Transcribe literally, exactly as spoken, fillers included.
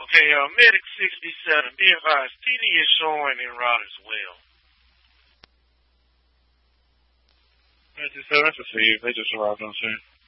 Okay, uh, Medic sixty-seven, be advised, T D is showing en route as well. sixty-seven, that's a Steve. They just arrived on scene.